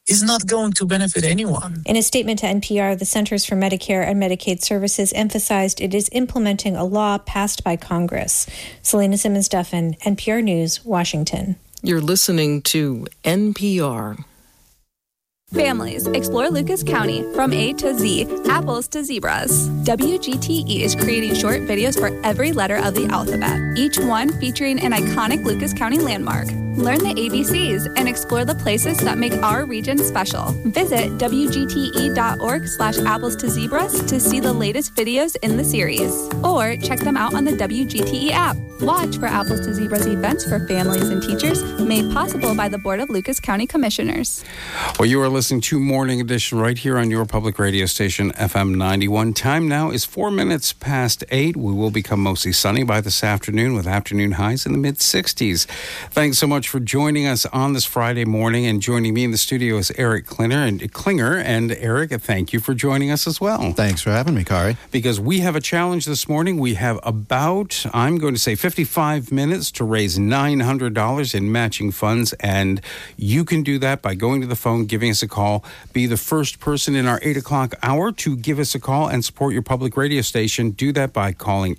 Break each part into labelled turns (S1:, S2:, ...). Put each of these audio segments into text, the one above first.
S1: is not going to benefit anyone.
S2: In a statement to NPR, the Centers for Medicare and Medicaid Services emphasized it is implementing a law passed by Congress. Selena Simmons-Duffin, NPR News, Washington.
S3: You're listening to NPR.
S4: Families, explore Lucas County from A to Z, apples to zebras. WGTE is creating short videos for every letter of the alphabet, each one featuring an iconic Lucas County landmark. Learn the ABCs and explore the places that make our region special. Visit WGTE.org/apples to zebras to see the latest videos in the series. Or check them out on the WGTE app. Watch for Apples to Zebras events for families and teachers, made possible by the Board of Lucas County Commissioners.
S5: Well, you are listening to Morning Edition right here on your public radio station, FM 91. Time now is 4 minutes past 8. We will become mostly sunny by this afternoon with afternoon highs in the mid-60s. Thanks so much for joining us on this Friday morning. And joining me in the studio is Eric Klinger. And Eric, thank you for joining us as well.
S6: Thanks for having me, Kari.
S5: Because we have a challenge this morning. We have about, I'm going to say, 55 minutes to raise $900 in matching funds. And you can do that by going to the phone, giving us a call. Be the first person in our 8 o'clock hour to give us a call and support your public radio station. Do that by calling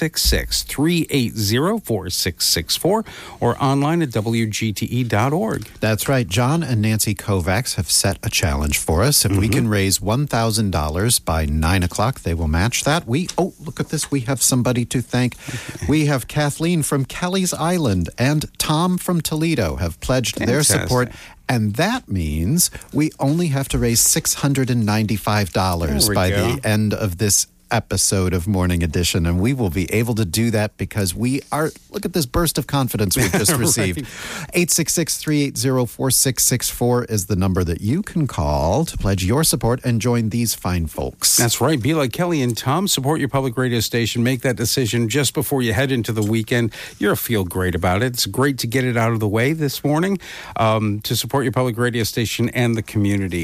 S5: 866-380-4664 or online at WGTE.org.
S6: That's right. John and Nancy Kovacs have set a challenge for us. If we can raise $1,000 by 9 o'clock, they will match that. Look at this. We have somebody to thank. We have Kathleen from Kelly's Island and Tom from Toledo have pledged their support. And that means we only have to raise $695 by the end of this episode of Morning Edition, and we will be able to do that because we are, look at this burst of confidence we've just received. 866-380-4664 is the number that you can call to pledge your support and join these fine folks.
S5: That's right. Be like Kelly and Tom. Support your public radio station. Make that decision just before you head into the weekend. You'll feel great about it. It's great to get it out of the way this morning to support your public radio station and the community.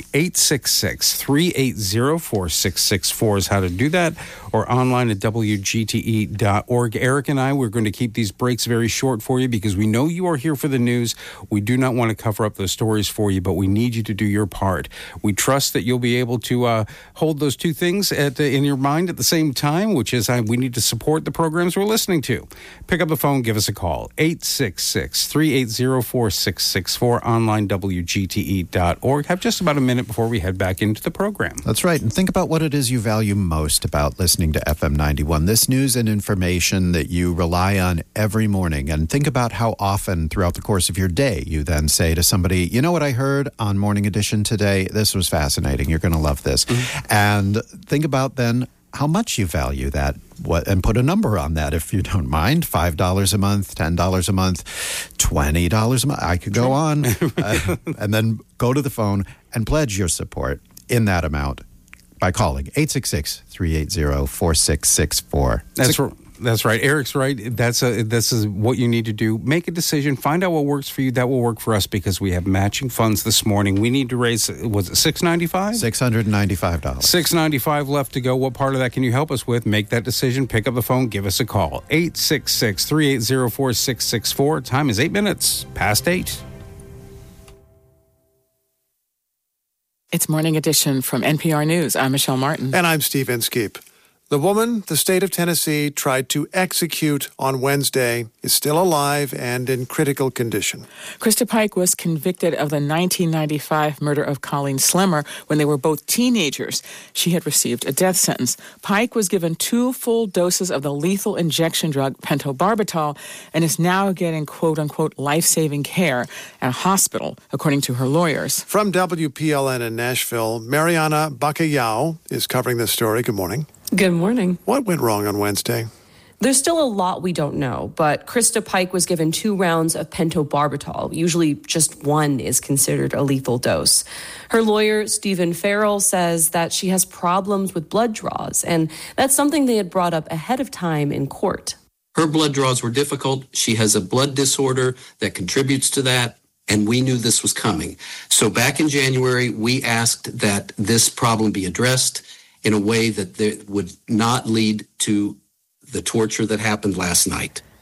S5: 866-380-4664 is how to do that, or online at WGTE.org. Eric and I, we're going to keep these breaks very short for you because we know you are here for the news. We do not want to cover up those stories for you, but we need you to do your part. We trust that you'll be able to hold those two things in your mind at the same time, which is we need to support the programs we're listening to. Pick up the phone, give us a call. 866-380-4664, online WGTE.org. Have just about a minute before we head back into the program.
S6: That's right. And think about what it is you value most about listening to FM 91. This news and information that you rely on every morning. And think about how often throughout the course of your day you then say to somebody, you know what I heard on Morning Edition today? This was fascinating. You're going to love this. Mm-hmm. And think about then how much you value that, and put a number on that if you don't mind. $5 a month, $10 a month, $20 a month. I could go on. And then go to the phone and pledge your support in that amount by calling 866-380-4664.
S5: That's right. Eric's right. This is what you need to do. Make a decision. Find out what works for you. That will work for us because we have matching funds this morning. We need to raise, was it $695?
S6: $695.
S5: $695 left to go. What part of that can you help us with? Make that decision. Pick up the phone. Give us a call. 866-380-4664. Time is 8 minutes past 8.
S3: It's Morning Edition from NPR News. I'm Michelle Martin.
S7: And I'm Steve Inskeep. The woman the state of Tennessee tried to execute on Wednesday is still alive and in critical condition.
S3: Krista Pike was convicted of the 1995 murder of Colleen Slemmer when they were both teenagers. She had received a death sentence. Pike was given 2 full doses of the lethal injection drug pentobarbital and is now getting quote-unquote life-saving care at a hospital, according to her lawyers.
S7: From WPLN in Nashville, Mariana Bacallao is covering this story. Good morning.
S8: Good morning.
S7: What went wrong on Wednesday?
S8: There's still a lot we don't know, but Krista Pike was given 2 rounds of pentobarbital. Usually just 1 is considered a lethal dose. Her lawyer, Stephen Farrell, says that she has problems with blood draws, and that's something they had brought up ahead of time in court.
S9: Her blood draws were difficult. She has a blood disorder that contributes to that, and we knew this was coming. So back in January, we asked that this problem be addressed in a way that would not lead to the torture that happened last night.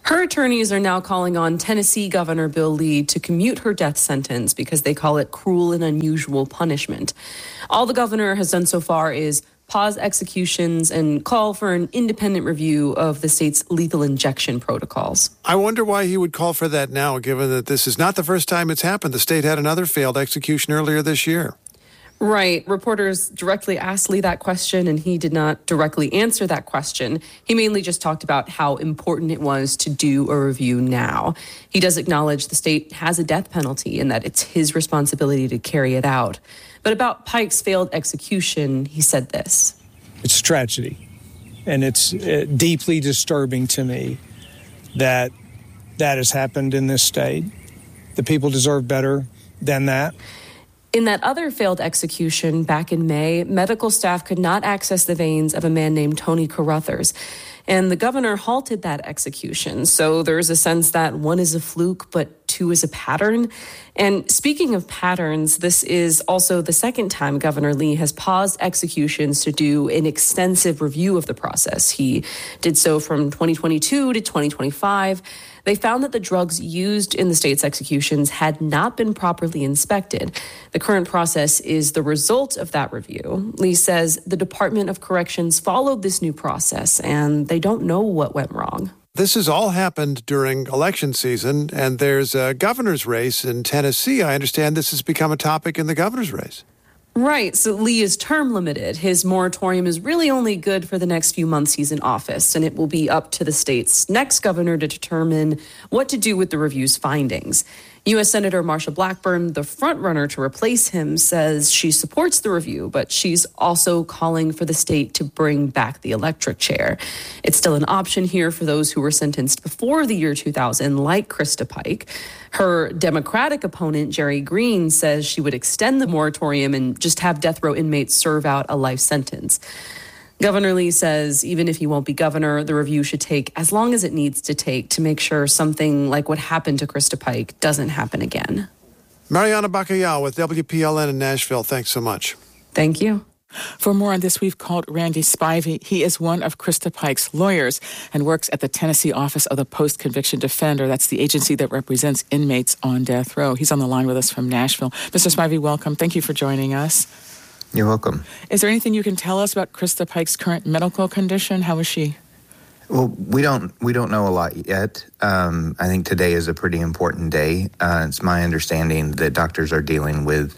S8: Her attorneys are now calling on Tennessee Governor Bill Lee to commute her death sentence because they call it cruel and unusual punishment. All the governor has done so far is pause executions and call for an independent review of the state's lethal injection protocols.
S7: I wonder why he would call for that now, given that this is not the first time it's happened. The state had another failed execution earlier this year.
S8: Right. Reporters directly asked Lee that question, and he did not directly answer that question. He mainly just talked about how important it was to do a review now. He does acknowledge the state has a death penalty and that it's his responsibility to carry it out. But about Pike's failed execution, he said this.
S10: It's a tragedy, and it's deeply disturbing to me that that has happened in this state. The people deserve better than that.
S8: In that other failed execution back in May, medical staff could not access the veins of a man named Tony Carruthers. And the governor halted that execution. So there's a sense that one is a fluke, but two is a pattern. And speaking of patterns, this is also the second time Governor Lee has paused executions to do an extensive review of the process. He did so from 2022 to 2025. They found that the drugs used in the state's executions had not been properly inspected. The current process is the result of that review. Lee says the Department of Corrections followed this new process, and they don't know what went wrong.
S7: This has all happened during election season, and there's a governor's race in Tennessee. I understand this has become a topic in the governor's race.
S8: Right. So Lee is term limited. His moratorium is really only good for the next few months he's in office, and it will be up to the state's next governor to determine what to do with the review's findings. U.S. Senator Marsha Blackburn, the frontrunner to replace him, says she supports the review, but she's also calling for the state to bring back the electric chair. It's still an option here for those who were sentenced before the year 2000, like Krista Pike. Her Democratic opponent, Jerry Green, says she would extend the moratorium and just have death row inmates serve out a life sentence. Governor Lee says even if he won't be governor, the review should take as long as it needs to take to make sure something like what happened to Krista Pike doesn't happen again.
S7: Mariana Bacallao with WPLN in Nashville. Thanks so much.
S8: Thank you.
S3: For more on this, we've called Randy Spivey. He is one of Krista Pike's lawyers and works at the Tennessee Office of the Post-Conviction Defender. That's the agency that represents inmates on death row. He's on the line with us from Nashville. Mr. Spivey, welcome. Thank you for joining us.
S11: You're welcome.
S3: Is there anything you can tell us about Krista Pike's current medical condition? How is she?
S11: Well, we don't know a lot yet. I think today is a pretty important day. It's my understanding that doctors are dealing with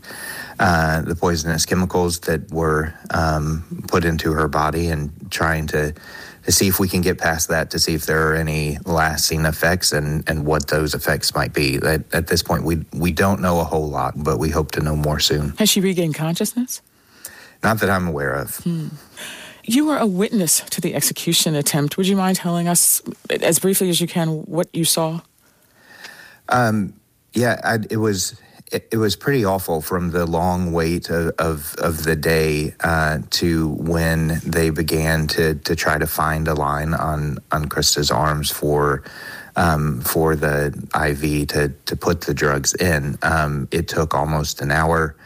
S11: the poisonous chemicals that were put into her body and trying to see if we can get past that, to see if there are any lasting effects and what those effects might be. At this point, we don't know a whole lot, but we hope to know more soon.
S3: Has she regained consciousness?
S11: Not that I'm aware of.
S3: You were a witness to the execution attempt. Would you mind telling us, as briefly as you can, what you saw?
S11: It was pretty awful, from the long wait of the day to when they began to try to find a line on Krista's arms for the IV to put the drugs in. It took almost an hour.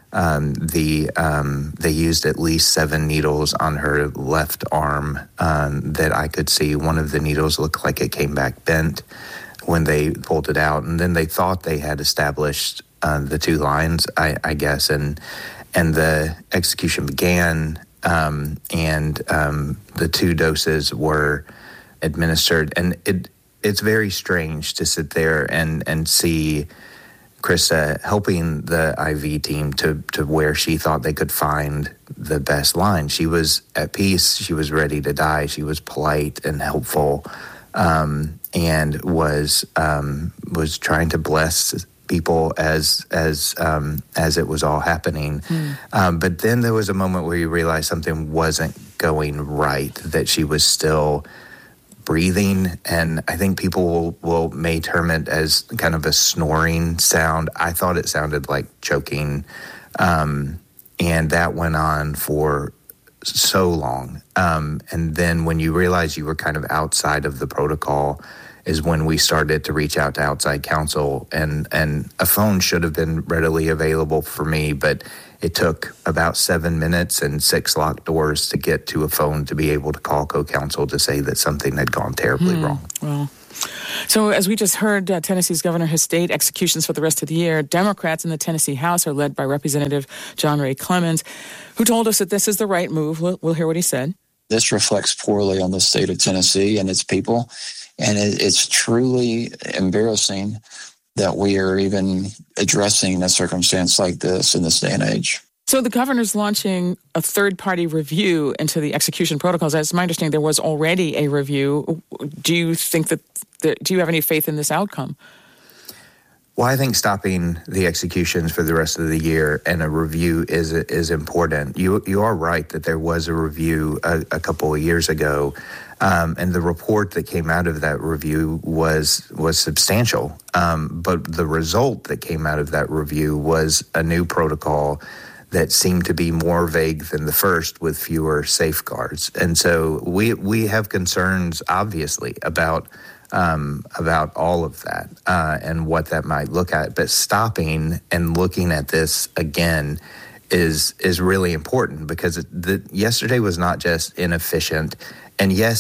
S11: They used at least 7 needles on her left arm that I could see. One of the needles looked like it came back bent when they pulled it out, and then they thought they had established the 2 lines, I guess, and the execution began, and the 2 doses were administered, and it's very strange to sit there and see Krista helping the IV team to where she thought they could find the best line. She was at peace. She was ready to die. She was polite and helpful, and was trying to bless people as it was all happening. But then there was a moment where you realized something wasn't going right, that she was still breathing, and I think people may term it as kind of a snoring sound. I thought it sounded like choking, and that went on for so long. And then when you realize you were kind of outside of the protocol is when we started to reach out to outside counsel, and a phone should have been readily available for me, but it took about 7 minutes and 6 locked doors to get to a phone to be able to call co-counsel to say that something had gone terribly wrong.
S3: Well, So as we just heard, Tennessee's governor has stayed executions for the rest of the year. Democrats in the Tennessee House are led by Representative John Ray Clemens, who told us that this is the right move. We'll hear what he said.
S12: This reflects poorly on the state of Tennessee and its people, and it's truly embarrassing that we are even addressing a circumstance like this in this day and age.
S3: So the governor's launching a third-party review into the execution protocols. As my understanding, there was already a review. Do you think do you have any faith in this outcome?
S11: Well, I think stopping the executions for the rest of the year and a review is important. You are right that there was a review a couple of years ago, and the report that came out of that review was substantial. But the result that came out of that review was a new protocol that seemed to be more vague than the first, with fewer safeguards. And so we have concerns, obviously, about all of that and what that might look at. But stopping and looking at this again is really important, because yesterday was not just inefficient. And yes,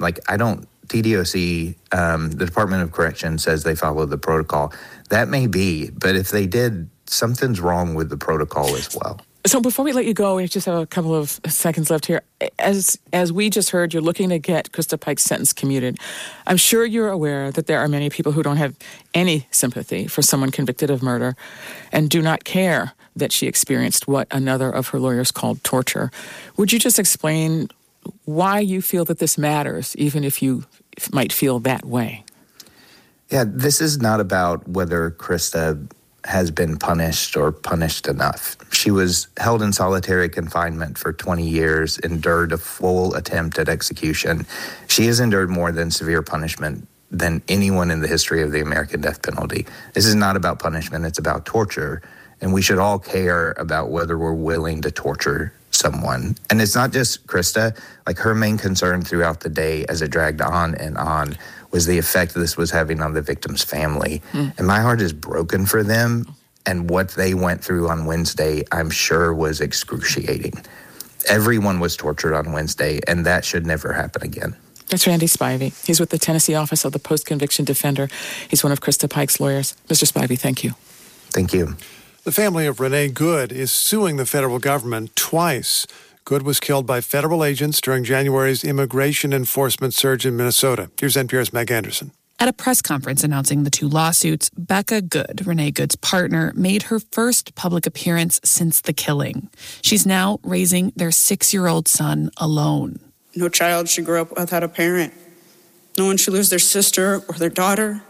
S11: TDOC, the Department of Corrections, says they followed the protocol. That may be, but if they did, something's wrong with the protocol as well.
S3: So before we let you go, we just have a couple of seconds left here. As we just heard, you're looking to get Krista Pike's sentence commuted. I'm sure you're aware that there are many people who don't have any sympathy for someone convicted of murder and do not care that she experienced what another of her lawyers called torture. Would you just explain why you feel that this matters, even if you might feel that way?
S11: Yeah, this is not about whether Krista has been punished or punished enough. She was held in solitary confinement for 20 years, endured a full attempt at execution. She has endured more than severe punishment than anyone in the history of the American death penalty. This is not about punishment, it's about torture. And we should all care about whether we're willing to torture someone. And it's not just Krista. Like, her main concern throughout the day, as it dragged on and on, was the effect this was having on the victim's family. And my heart is broken for them. And what they went through on Wednesday, I'm sure, was excruciating. Everyone was tortured on Wednesday, and that should never happen again.
S3: That's Randy Spivey. He's with the Tennessee Office of the Post-Conviction Defender. He's one of Krista Pike's lawyers. Mr. Spivey, thank you.
S11: Thank you.
S7: The family of Renee Good is suing the federal government twice. Good was killed by federal agents during January's immigration enforcement surge in Minnesota. Here's NPR's Meg Anderson.
S13: At a press conference announcing the two lawsuits, Becca Good, Renee Good's partner, made her first public appearance since the killing. She's now raising their 6-year-old son alone.
S14: No child should grow up without a parent. No one should lose their sister or their daughter.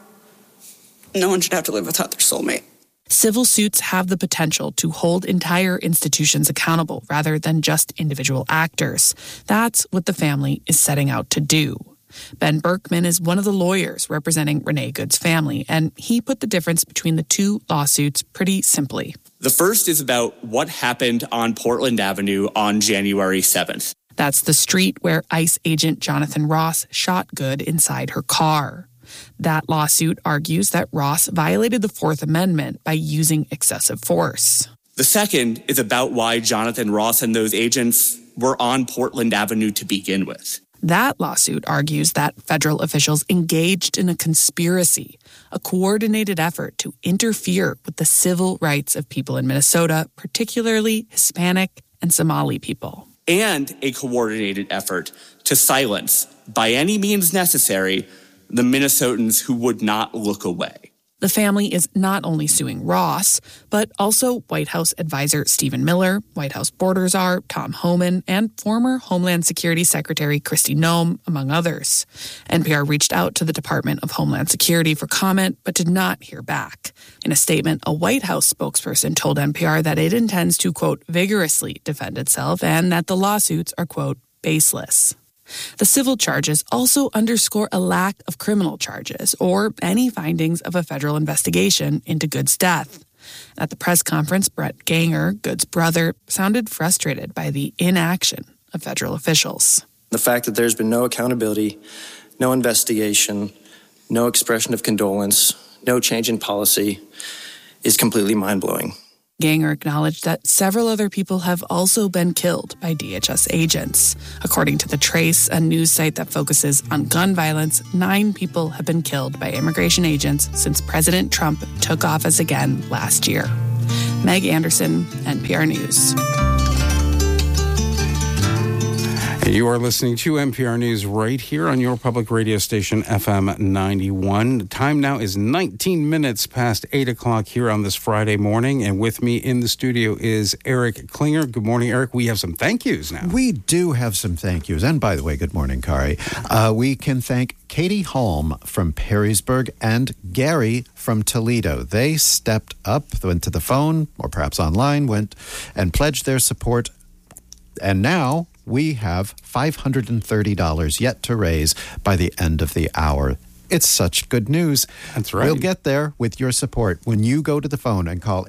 S14: No one should have to live without their soulmate.
S13: Civil suits have the potential to hold entire institutions accountable rather than just individual actors. That's what the family is setting out to do. Ben Berkman is one of the lawyers representing Renee Good's family, and he put the difference between the two lawsuits pretty simply.
S15: The first is about what happened on Portland Avenue on January 7th.
S13: That's the street where ICE agent Jonathan Ross shot Good inside her car. That lawsuit argues that Ross violated the Fourth Amendment by using excessive force.
S15: The second is about why Jonathan Ross and those agents were on Portland Avenue to begin with.
S13: That lawsuit argues that federal officials engaged in a conspiracy, a coordinated effort to interfere with the civil rights of people in Minnesota, particularly Hispanic and Somali people.
S15: And a coordinated effort to silence, by any means necessary, the Minnesotans who would not look away.
S13: The family is not only suing Ross, but also White House advisor Stephen Miller, White House border czar Tom Homan, and former Homeland Security Secretary Kristi Noem, among others. NPR reached out to the Department of Homeland Security for comment, but did not hear back. In a statement, a White House spokesperson told NPR that it intends to, quote, vigorously defend itself and that the lawsuits are, quote, baseless. The civil charges also underscore a lack of criminal charges or any findings of a federal investigation into Good's death. At the press conference, Brett Ganger, Good's brother, sounded frustrated by the inaction of federal officials.
S16: The fact that there's been no accountability, no investigation, no expression of condolence, no change in policy is completely mind-blowing.
S13: Ganger acknowledged that several other people have also been killed by DHS agents. According to The Trace, a news site that focuses on gun violence, 9 people have been killed by immigration agents since President Trump took office again last year. Meg Anderson, NPR News.
S5: You are listening to NPR News right here on your public radio station, FM 91. The time now is 19 minutes past 8 o'clock here on this Friday morning. And with me in the studio is Eric Klinger. Good morning, Eric. We have some thank yous now.
S6: We do have some thank yous. And by the way, good morning, Kari. We can thank Katie Holm from Perrysburg and Gary from Toledo. They stepped up, went to the phone, or perhaps online, went and pledged their support. And now we have $530 yet to raise by the end of the hour. It's such good news.
S5: That's right.
S6: We'll get there with your support when you go to the phone and call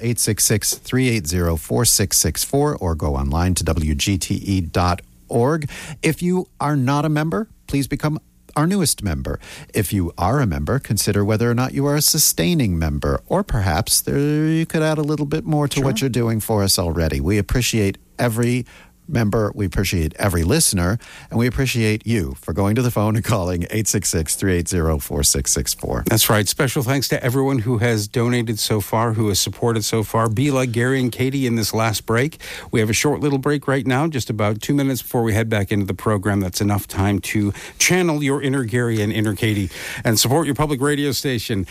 S6: 866-380-4664 or go online to WGTE.org. If you are not a member, please become our newest member. If you are a member, consider whether or not you are a sustaining member, or perhaps you could add a little bit more to what you're doing for us already. We appreciate every member, we appreciate every listener, and we appreciate you for going to the phone and calling 866-380-4664.
S5: That's right. Special thanks to everyone who has donated so far, who has supported so far. Be like Gary and Katie in this last break. We have a short little break right now, just about 2 minutes before we head back into the program. That's enough time to channel your inner Gary and inner Katie and support your public radio station.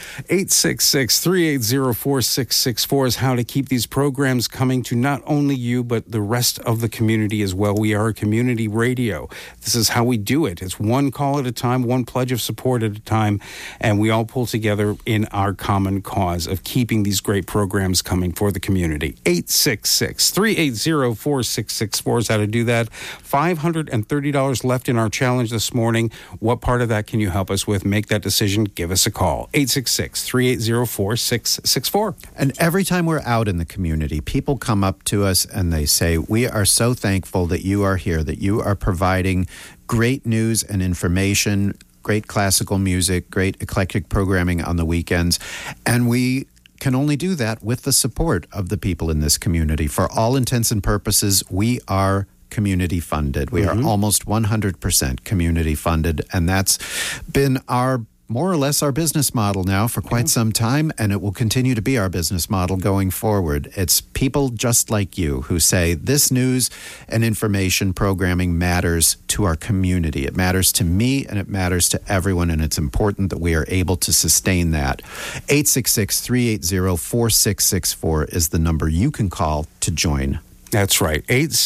S5: 866-380-4664 is how to keep these programs coming to not only you, but the rest of the community as well. We are a community radio. This is how we do it. It's one call at a time, one pledge of support at a time, and we all pull together in our common cause of keeping these great programs coming for the community. 866-380-4664 is how to do that. $530 left in our challenge this morning. What part of that can you help us with? Make that decision. Give us a call. 866-380-4664.
S6: And every time we're out in the community, people come up to us and they say, we are so thankful that you are here, that you are providing great news and information, great classical music, great eclectic programming on the weekends. And we can only do that with the support of the people in this community. For all intents and purposes, we are community funded. We are almost 100% community funded. And that's been more or less our business model now for quite some time, and it will continue to be our business model going forward. It's people just like you who say this news and information programming matters to our community. It matters to me, and it matters to everyone, and it's important that we are able to sustain that. 866-380-4664 is the number you can call to join.
S5: That's right.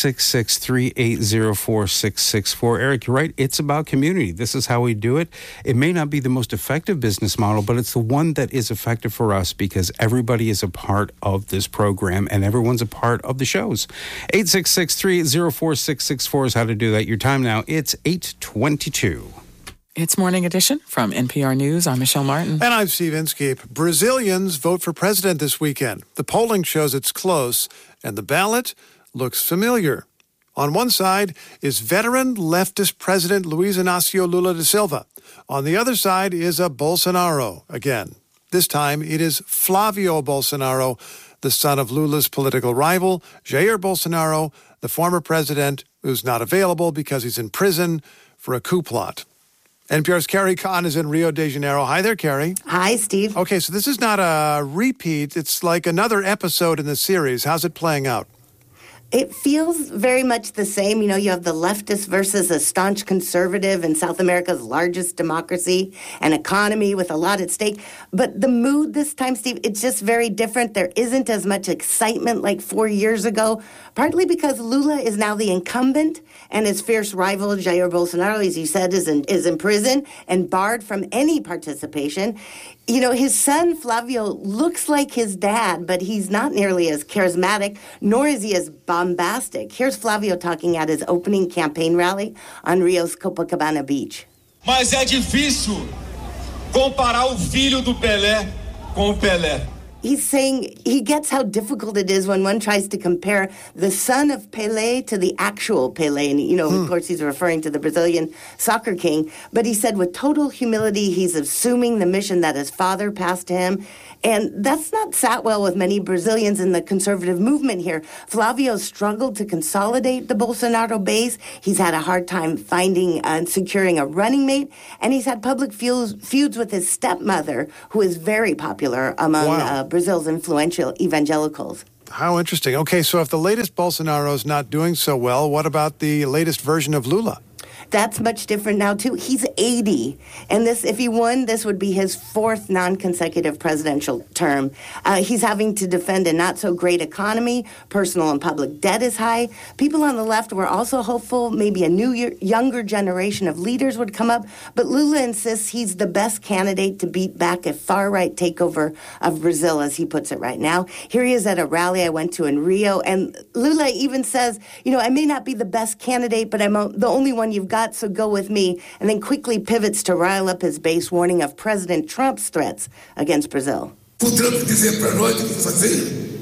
S5: 866-380-4664. Eric, you're right. It's about community. This is how we do it. It may not be the most effective business model, but it's the one that is effective for us because everybody is a part of this program and everyone's a part of the shows. 866-380-4664 is how to do that. Your time now, it's 8:22.
S3: It's Morning Edition from NPR News. I'm Michelle Martin.
S7: And I'm Steve Inskeep. Brazilians vote for president this weekend. The polling shows it's close, and the ballot looks familiar. On one side is veteran leftist President Luiz Inácio Lula da Silva. On the other side is a Bolsonaro again. This time it is Flavio Bolsonaro, the son of Lula's political rival, Jair Bolsonaro, the former president who's not available because he's in prison for a coup plot. NPR's Carrie Kahn is in Rio de Janeiro. Hi there, Carrie.
S17: Hi, Steve.
S7: Okay, so this is not a repeat. It's like another episode in the series. How's it playing out?
S17: It feels very much the same. You know, you have the leftist versus a staunch conservative in South America's largest democracy, an economy with a lot at stake. But the mood this time, Steve, it's just very different. There isn't as much excitement like 4 years ago, partly because Lula is now the incumbent and his fierce rival, Jair Bolsonaro, as you said, is in prison and barred from any participation. You know, his son, Flavio, looks like his dad, but he's not nearly as charismatic, nor is he as bombastic. Here's Flavio talking at his opening campaign rally on Rio's Copacabana Beach.
S18: Mas é difícil comparar o filho do Pelé com o Pelé.
S17: He's saying he gets how difficult it is when one tries to compare the son of Pelé to the actual Pelé. And, of course, he's referring to the Brazilian soccer king. But he said with total humility, he's assuming the mission that his father passed to him. And that's not sat well with many Brazilians in the conservative movement here. Flavio struggled to consolidate the Bolsonaro base. He's had a hard time finding and securing a running mate. And he's had public feuds with his stepmother, who is very popular among Brazil's influential evangelicals.
S7: How interesting. Okay, so if the latest Bolsonaro's not doing so well, what about the latest version of Lula?
S17: That's much different now, too. He's 80. And if he won, this would be his fourth non-consecutive presidential term. He's having to defend a not-so-great economy. Personal and public debt is high. People on the left were also hopeful maybe a younger generation of leaders would come up. But Lula insists he's the best candidate to beat back a far-right takeover of Brazil, as he puts it right now. Here he is at a rally I went to in Rio. And Lula even says, I may not be the best candidate, but I'm the only one you've got, so go with me, and then quickly pivots to rile up his base, warning of President Trump's threats against Brazil.
S18: O Trump dizer para nós o que fazer?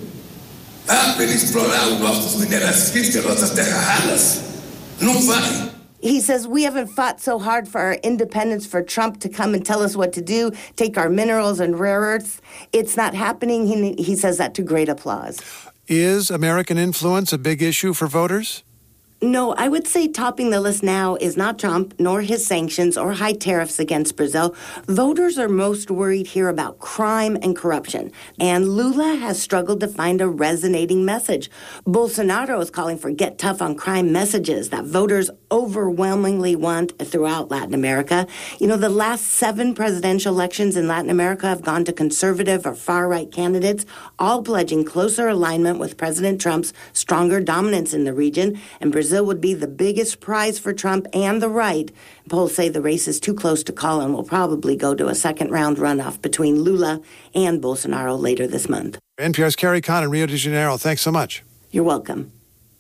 S18: Para ele explorar os nossos minerais físicos, nossas terras raras? Não vai.
S17: He says, we haven't fought so hard for our independence for Trump to come and tell us what to do, take our minerals and rare earths. It's not happening. He says that to great applause.
S7: Is American influence a big issue for voters?
S17: No, I would say topping the list now is not Trump, nor his sanctions or high tariffs against Brazil. Voters are most worried here about crime and corruption. And Lula has struggled to find a resonating message. Bolsonaro is calling for get tough on crime messages that voters overwhelmingly want throughout Latin America. The last 7 presidential elections in Latin America have gone to conservative or far-right candidates, all pledging closer alignment with President Trump's stronger dominance in the region. And Brazil would be the biggest prize for Trump and the right. Polls say the race is too close to call and will probably go to a second-round runoff between Lula and Bolsonaro later this month.
S7: NPR's Carrie Kahn in Rio de Janeiro. Thanks so much.
S17: You're welcome.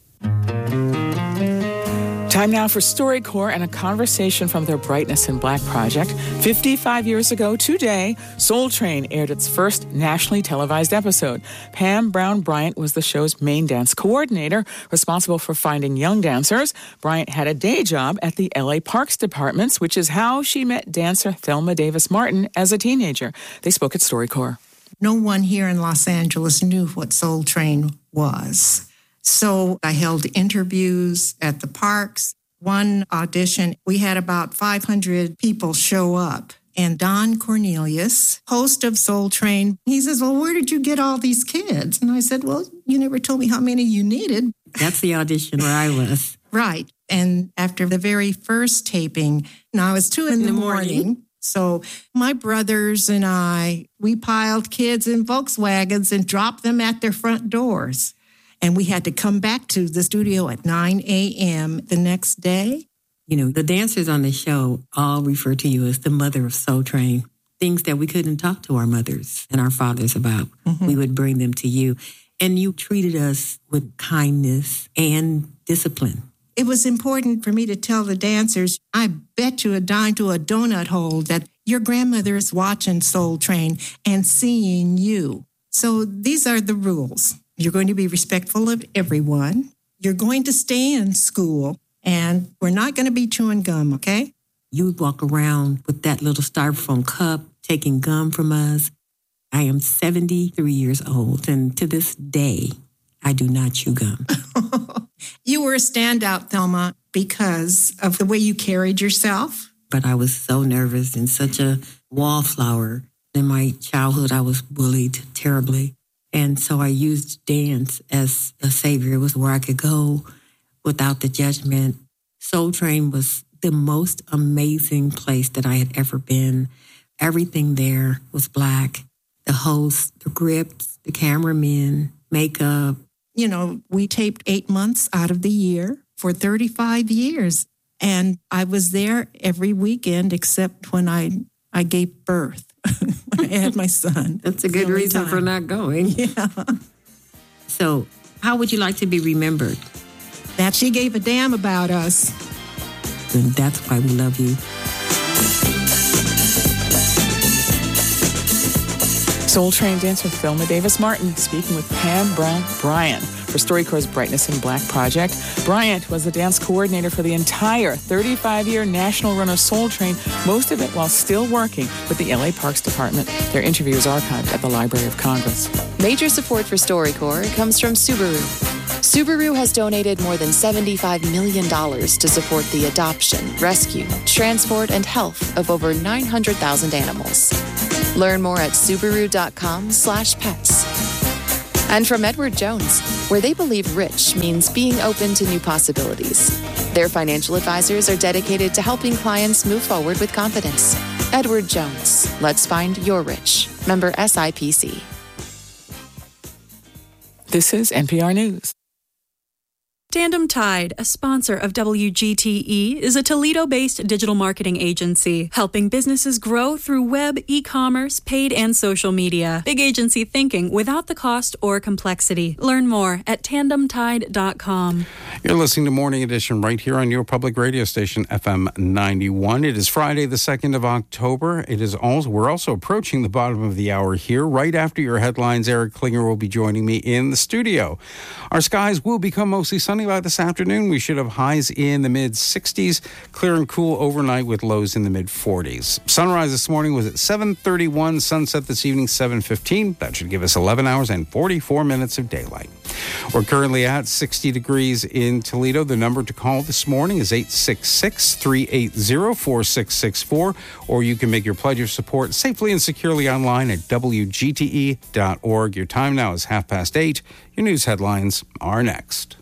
S3: Time now for StoryCorps and a conversation from their Brightness in Black project. 55 years ago today, Soul Train aired its first nationally televised episode. Pam Brown Bryant was the show's main dance coordinator, responsible for finding young dancers. Bryant had a day job at the LA Parks Departments, which is how she met dancer Thelma Davis Martin as a teenager. They spoke at StoryCorps.
S19: No one here in Los Angeles knew what Soul Train was. So I held interviews at the parks. One audition, we had about 500 people show up. And Don Cornelius, host of Soul Train, he says, well, where did you get all these kids? And I said, well, you never told me how many you needed.
S20: That's the audition where I was.
S19: Right. And after the very first taping, now it's 2 in the morning. So my brothers and I, we piled kids in Volkswagens and dropped them at their front doors. And we had to come back to the studio at 9 a.m. the next day.
S20: The dancers on the show all refer to you as the mother of Soul Train. Things that we couldn't talk to our mothers and our fathers about, we would bring them to you. And you treated us with kindness and discipline.
S19: It was important for me to tell the dancers, I bet you a dime to a donut hole that your grandmother is watching Soul Train and seeing you. So these are the rules. You're going to be respectful of everyone. You're going to stay in school, and we're not going to be chewing gum, okay?
S20: You would walk around with that little styrofoam cup, taking gum from us. I am 73 years old, and to this day, I do not chew gum.
S19: You were a standout, Thelma, because of the way you carried yourself.
S20: But I was so nervous and such a wallflower. In my childhood, I was bullied terribly. And so I used dance as a savior. It was where I could go without the judgment. Soul Train was the most amazing place that I had ever been. Everything there was Black. The host, the grips, the cameramen, makeup.
S19: We taped 8 months out of the year for 35 years. And I was there every weekend except when I gave birth. I had my son.
S20: That's a good reason for not going.
S19: Yeah.
S20: So, how would you like to be remembered?
S19: That she gave a damn about us.
S20: And that's why we love you.
S3: Soul Train dancer Thelma Davis Martin speaking with Pam Brown Bryant for StoryCorps' Brightness in Black project. Bryant was the dance coordinator for the entire 35-year national run of Soul Train, most of it while still working with the LA Parks Department. Their interview is archived at the Library of Congress.
S21: Major support for StoryCorps comes from Subaru. Subaru has donated more than $75 million to support the adoption, rescue, transport, and health of over 900,000 animals. Learn more at Subaru.com/pets. And from Edward Jones, where they believe rich means being open to new possibilities. Their financial advisors are dedicated to helping clients move forward with confidence. Edward Jones, let's find your rich. Member SIPC.
S3: This is NPR News.
S22: Tandem Tide, a sponsor of WGTE, is a Toledo-based digital marketing agency helping businesses grow through web, e-commerce, paid, and social media. Big agency thinking without the cost or complexity. Learn more at tandemtide.com.
S5: You're listening to Morning Edition right here on your public radio station, FM 91. It is Friday, the 2nd of October. We're also approaching the bottom of the hour here. Right after your headlines, Eric Klinger will be joining me in the studio. Our skies will become mostly sunny by this afternoon. We should have highs in the mid-60s, clear and cool overnight with lows in the mid-40s. Sunrise this morning was at 7:31, sunset this evening 7:15. That should give us 11 hours and 44 minutes of daylight. We're currently at 60 degrees in Toledo. The number to call this morning is 866-380-4664, or you can make your pledge of support safely and securely online at WGTE.org. Your time now is 8:30. Your news headlines are next.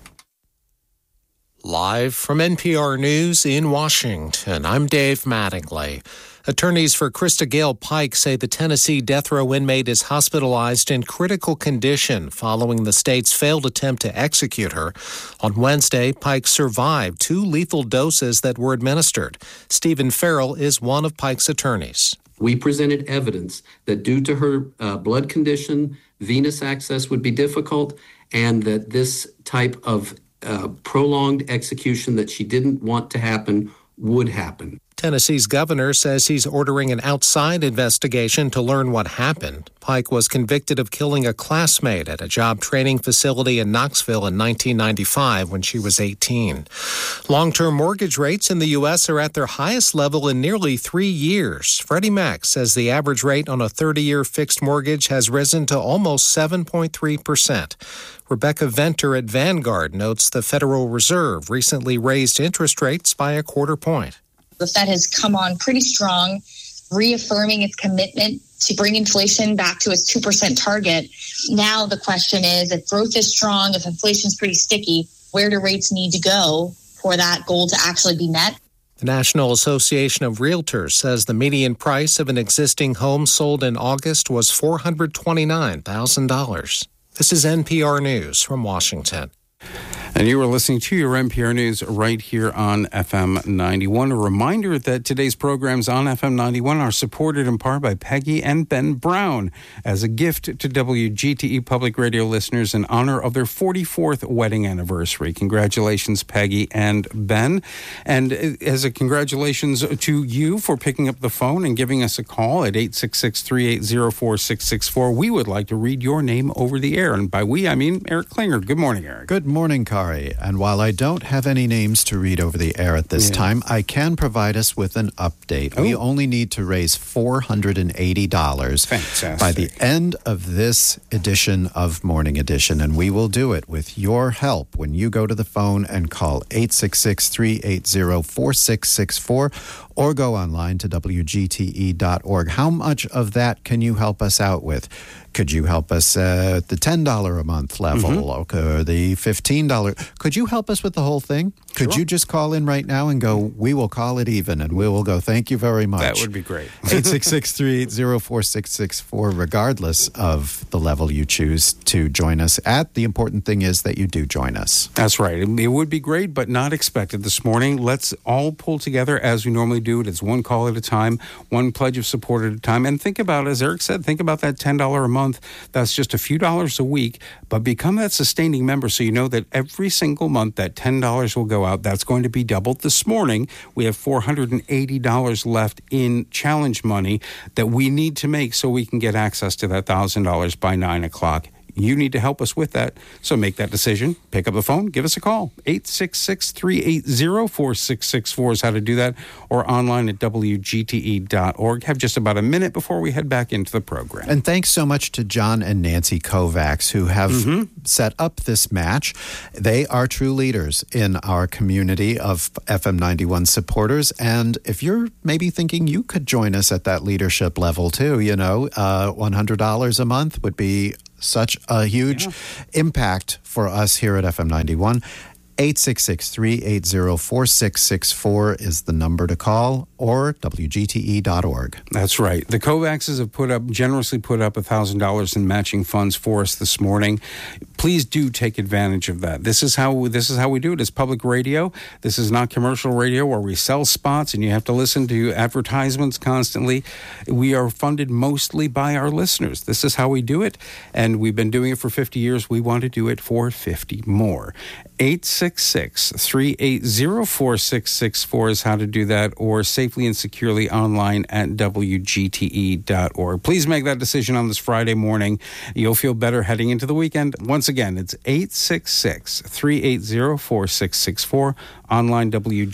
S23: Live from NPR News in Washington, I'm Dave Mattingly. Attorneys for Krista Gale Pike say the Tennessee death row inmate is hospitalized in critical condition following the state's failed attempt to execute her. On Wednesday, Pike survived 2 lethal doses that were administered. Stephen Farrell is one of Pike's attorneys.
S9: We presented evidence that due to her blood condition, venous access would be difficult, and that this type of prolonged execution that she didn't want to happen would happen.
S23: Tennessee's governor says he's ordering an outside investigation to learn what happened. Pike was convicted of killing a classmate at a job training facility in Knoxville in 1995 when she was 18. Long-term mortgage rates in the U.S. are at their highest level in nearly 3 years. Freddie Mac says the average rate on a 30-year fixed mortgage has risen to almost 7.3%. Rebecca Venter at Vanguard notes the Federal Reserve recently raised interest rates by a quarter point.
S24: The Fed has come on pretty strong, reaffirming its commitment to bring inflation back to its 2% target. Now the question is, if growth is strong, if inflation is pretty sticky, where do rates need to go for that goal to actually be met?
S23: The National Association of Realtors says the median price of an existing home sold in August was $429,000. This is NPR News from Washington.
S5: And you are listening to your NPR News right here on FM 91. A reminder that today's programs on FM 91 are supported in part by Peggy and Ben Brown as a gift to WGTE Public Radio listeners in honor of their 44th wedding anniversary. Congratulations, Peggy and Ben. And as a congratulations to you for picking up the phone and giving us a call at 866-380-4664. We would like to read your name over the air. And by we, I mean Eric Klinger. Good morning, Eric.
S6: Good morning, Kari. And while I don't have any names to read over the air at this time, I can provide us with an update. We only need to raise $480
S5: Fantastic.
S6: by the end of this edition of Morning Edition, and we will do it with your help when you go to the phone and call 866-380-4664 or go online to WGTE.org. How much of that can you help us out with? Could you help us at the $10 a month level or the $15? Could you help us with the whole thing? Could you just call in right now and go, we will call it even, and we will go, thank you very much.
S5: That would be great.
S6: 866-380-4664, regardless of the level you choose to join us at. The important thing is that you do join us.
S5: That's right. It would be great, but not expected this morning. Let's all pull together as we normally do it. It's one call at a time, one pledge of support at a time. And think about, as Eric said, think about that $10 a month. That's just a few dollars a week, but become that sustaining member so you know that every single month that $10 will go go out. That's going to be doubled this morning. We have $480 left in challenge money that we need to make so we can get access to that $1,000 by 9 o'clock. You need to help us with that. So make that decision. Pick up the phone. Give us a call. 866-380-4664 is how to do that. Or online at WGTE.org. Have just about a minute before we head back into the program.
S6: And thanks so much to John and Nancy Kovacs, who have set up this match. They are true leaders in our community of FM 91 supporters. And if you're maybe thinking you could join us at that leadership level too, $100 a month would be such a huge impact for us here at FM 91. 866-380-4664 is the number to call, or WGTE.org.
S5: That's right. The Kovacs have generously put up $1,000 in matching funds for us this morning. Please do take advantage of that. This is how we do it. It's public radio. This is not commercial radio where we sell spots and you have to listen to advertisements constantly. We are funded mostly by our listeners. This is how we do it, and we've been doing it for 50 years. We want to do it for 50 more. 866-380-4664 is how to do that, or safely and securely online at WGTE.org. Please make that decision on this Friday morning. You'll feel better heading into the weekend. Once again, it's 866-380-4664, online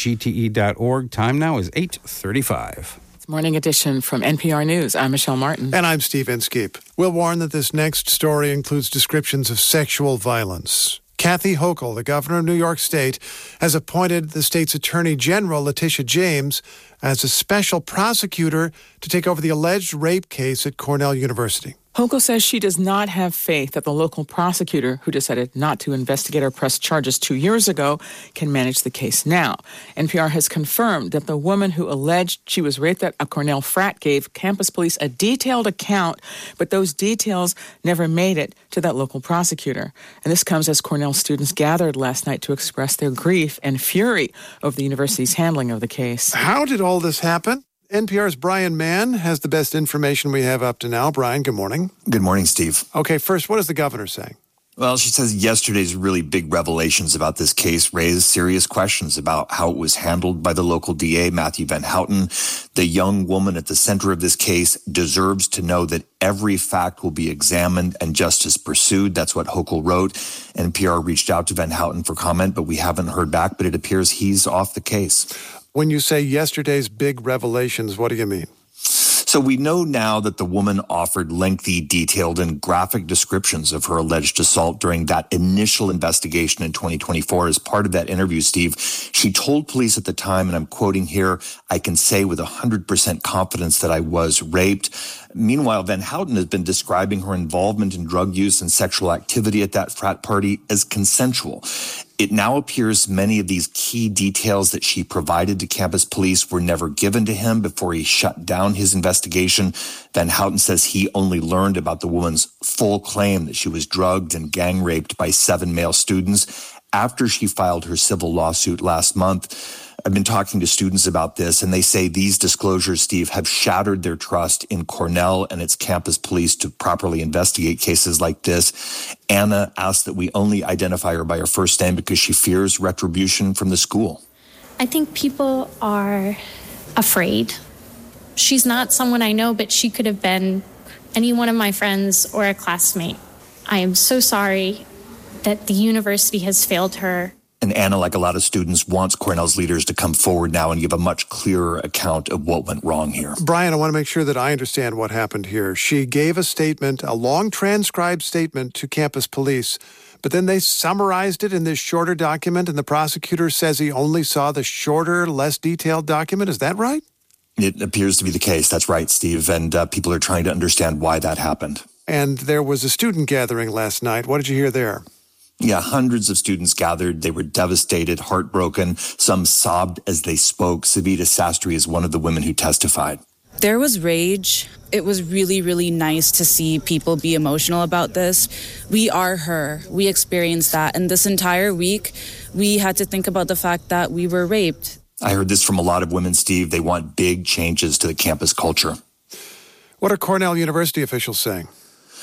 S5: WGTE.org. Time now is 8:35.
S3: Morning edition from NPR News. I'm Michelle Martin.
S7: And I'm Steve Inskeep. We'll warn that this next story includes descriptions of sexual violence. Kathy Hochul, the governor of New York State, has appointed the state's Attorney General, Letitia James, as a special prosecutor to take over the alleged rape case at Cornell University.
S3: Hochul says she does not have faith that the local prosecutor, who decided not to investigate or press charges 2 years ago, can manage the case now. NPR has confirmed that the woman who alleged she was raped at a Cornell frat gave campus police a detailed account, but those details never made it to that local prosecutor. And this comes as Cornell students gathered last night to express their grief and fury over the university's handling of the case.
S7: How did all this happen? NPR's Brian Mann has the best information we have up to now. Brian, good morning.
S1: Good morning, Steve.
S7: Okay, first, what is the governor saying?
S1: Well, she says yesterday's really big revelations about this case raised serious questions about how it was handled by the local DA, Matthew Van Houten. The young woman at the center of this case deserves to know that every fact will be examined and justice pursued. That's what Hochul wrote. NPR reached out to Van Houten for comment, but we haven't heard back. But it appears he's off the case.
S7: When you say yesterday's big revelations, what do you mean?
S1: So we know now that the woman offered lengthy, detailed, and graphic descriptions of her alleged assault during that initial investigation in 2024. As part of that interview, Steve, she told police at the time, and I'm quoting here, "I can say with 100% confidence that I was raped." Meanwhile, Van Houten has been describing her involvement in drug use and sexual activity at that frat party as consensual. It now appears many of these key details that she provided to campus police were never given to him before he shut down his investigation. Van Houten says he only learned about the woman's full claim that she was drugged and gang raped by 7 male students after she filed her civil lawsuit last month. I've been talking to students about this, and they say these disclosures, Steve, have shattered their trust in Cornell and its campus police to properly investigate cases like this. Anna asked that we only identify her by her first name because she fears retribution from the school.
S2: I think people are afraid. She's not someone I know, but she could have been any one of my friends or a classmate. I am so sorry that the university has failed her.
S1: And Anna, like a lot of students, wants Cornell's leaders to come forward now and give a much clearer account of what went wrong here.
S7: Brian, I want to make sure that I understand what happened here. She gave a statement, a long transcribed statement to campus police, but then they summarized it in this shorter document, and the prosecutor says he only saw the shorter, less detailed document. Is that right?
S1: It appears to be the case. That's right, Steve. And people are trying to understand why that happened.
S7: And there was a student gathering last night. What did you hear there?
S1: Yeah, hundreds of students gathered. They were devastated, heartbroken. Some sobbed as they spoke. Savita Sastry is one of the women who testified.
S4: There was rage. It was really, really nice to see people be emotional about this. We are her. We experienced that. And this entire week, we had to think about the fact that we were raped.
S1: I heard this from a lot of women, Steve. They want big changes to the campus culture.
S7: What are Cornell University officials saying?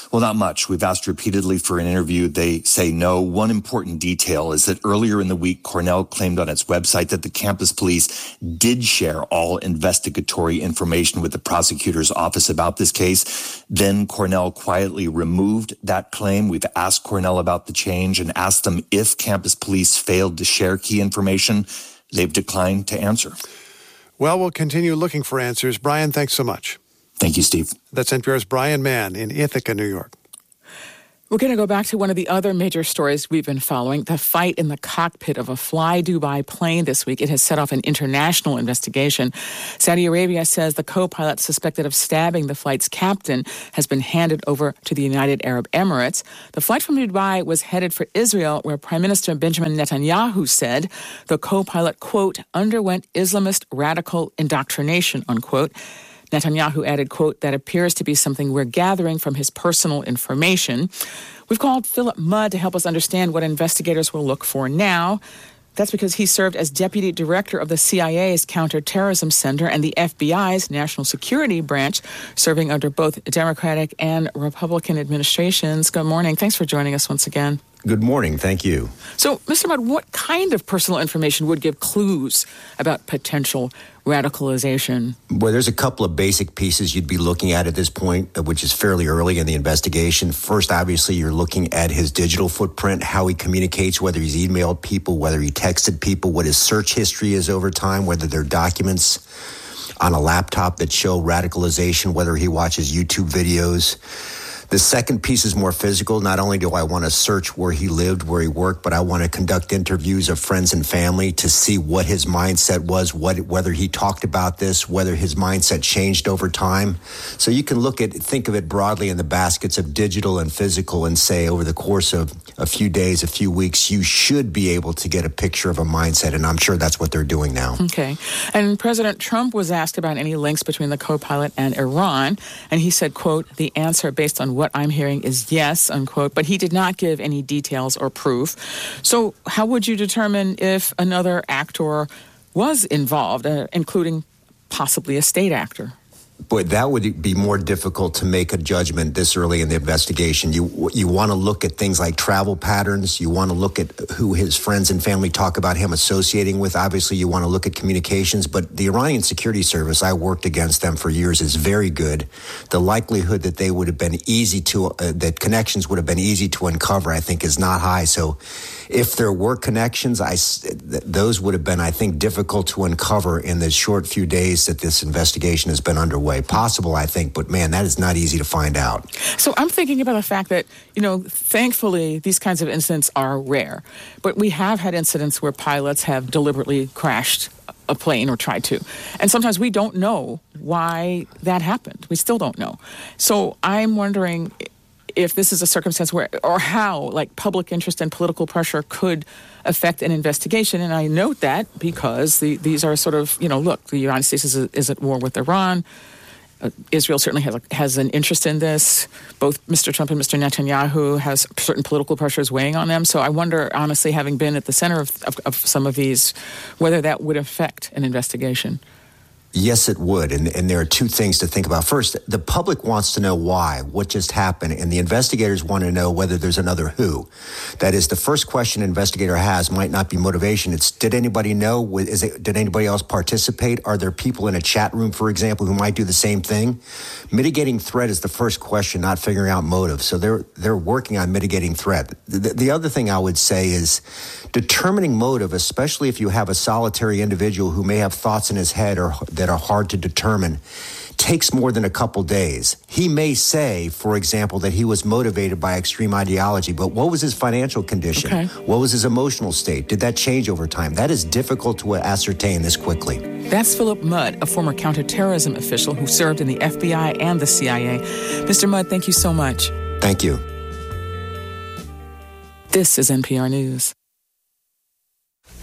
S1: Well, not much. We've asked repeatedly for an interview. They say no. One important detail is that earlier in the week, Cornell claimed on its website that the campus police did share all investigatory information with the prosecutor's office about this case. Then Cornell quietly removed that claim. We've asked Cornell about the change and asked them if campus police failed to share key information. They've declined to answer.
S7: Well, we'll continue looking for answers. Brian, thanks so much.
S1: Thank you, Steve.
S7: That's NPR's Brian Mann in Ithaca, New York.
S3: We're going to go back to one of the other major stories we've been following, the fight in the cockpit of a Fly Dubai plane this week. It has set off an international investigation. Saudi Arabia says the co-pilot suspected of stabbing the flight's captain has been handed over to the United Arab Emirates. The flight from Dubai was headed for Israel, where Prime Minister Benjamin Netanyahu said the co-pilot, quote, underwent Islamist radical indoctrination, unquote. Netanyahu added, quote, that appears to be something we're gathering from his personal information. We've called Philip Mudd to help us understand what investigators will look for now. That's because he served as deputy director of the CIA's Counterterrorism Center and the FBI's National Security Branch, serving under both Democratic and Republican administrations. Good morning. Thanks for joining us once again.
S8: Good morning. Thank you.
S3: So, Mr. Mudd, what kind of personal information would give clues about potential radicalization?
S8: Well, there's a couple of basic pieces you'd be looking at this point, which is fairly early in the investigation. First, obviously, you're looking at his digital footprint, how he communicates, whether he's emailed people, whether he texted people, what his search history is over time, whether there are documents on a laptop that show radicalization, whether he watches YouTube videos. The second piece is more physical. Not only do I want to search where he lived, where he worked, but I want to conduct interviews of friends and family to see what his mindset was, whether he talked about this, whether his mindset changed over time. So you can think of it broadly in the baskets of digital and physical and say over the course of a few days, a few weeks, you should be able to get a picture of a mindset. And I'm sure that's what they're doing now.
S3: Okay. And President Trump was asked about any links between the co-pilot and Iran. And he said, quote, the answer based on what I'm hearing is yes, unquote, but he did not give any details or proof. So how would you determine if another actor was involved, including possibly a state actor?
S8: Boy, that would be more difficult to make a judgment this early in the investigation. You want to look at things like travel patterns. You want to look at who his friends and family talk about him associating with. Obviously, you want to look at communications. But the Iranian Security Service, I worked against them for years, is very good. The likelihood that they would have been that connections would have been easy to uncover, I think, is not high. So if there were connections, those would have been, I think, difficult to uncover in the short few days that this investigation has been underway. Possible, I think, but man, that is not easy to find out.
S3: So I'm thinking about the fact that, thankfully, these kinds of incidents are rare. But we have had incidents where pilots have deliberately crashed a plane or tried to. And sometimes we don't know why that happened. We still don't know. So I'm wondering if this is a circumstance where, or how, like, public interest and political pressure could affect an investigation. And I note that because these are sort of, look, the United States is at war with Iran. Israel certainly has an interest in this. Both Mr. Trump and Mr. Netanyahu has certain political pressures weighing on them. So I wonder, honestly, having been at the center of some of these, whether that would affect an investigation.
S8: Yes, it would. And there are two things to think about. First, the public wants to know why, what just happened, and the investigators want to know whether there's another who. That is, the first question an investigator has might not be motivation. It's, did anybody know? Did anybody else participate? Are there people in a chat room, for example, who might do the same thing? Mitigating threat is the first question, not figuring out motive. So they're working on mitigating threat. The other thing I would say is determining motive, especially if you have a solitary individual who may have thoughts in his head or that are hard to determine, takes more than a couple days. He may say, for example, that he was motivated by extreme ideology, but what was his financial condition? Okay. What was his emotional state? Did that change over time? That is difficult to ascertain this quickly.
S3: That's Philip Mudd, a former counterterrorism official who served in the FBI and the CIA. Mr. Mudd, thank you so much.
S8: Thank you.
S3: This is NPR News.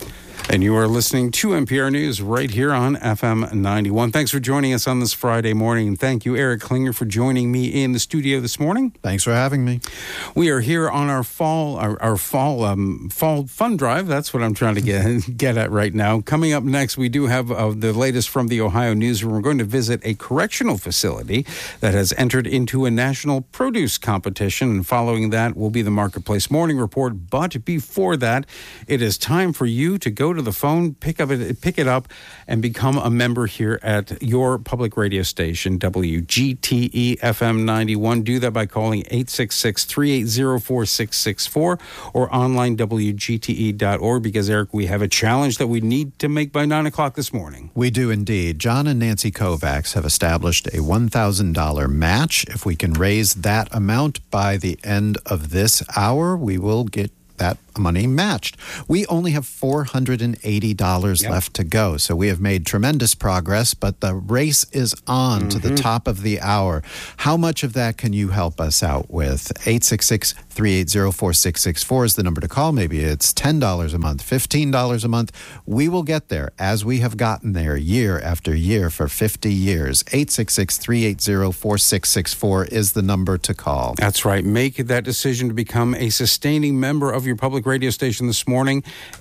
S5: And you are listening to NPR News right here on FM 91. Thanks for joining us on this Friday morning. And thank you, Eric Klinger, for joining me in the studio this morning.
S6: Thanks for having me.
S5: We are here on our fall fun drive. That's what I'm trying to get at right now. Coming up next, we do have the latest from the Ohio Newsroom. We're going to visit a correctional facility that has entered into a national produce competition. And following that will be the Marketplace Morning Report. But before that, it is time for you to go to the phone, pick it up, and become a member here at your public radio station, WGTE FM 91. Do that by calling 866-380-4664 or online WGTE.org, because, Eric, we have a challenge that we need to make by 9 o'clock this morning.
S6: We do indeed. John and Nancy Kovacs have established a $1,000 match. If we can raise that amount by the end of this hour, we will get that money matched. We only have $480 left to go, so we have made tremendous progress, but the race is on to the top of the hour. How much of that can you help us out with? 866-380-4664 is the number to call. Maybe it's $10 a month, $15 a month. We will get there, as we have gotten there year after year for 50 years. 866-380-4664 is the number to call.
S5: That's right. Make that decision to become a sustaining member of your public radio station this morning.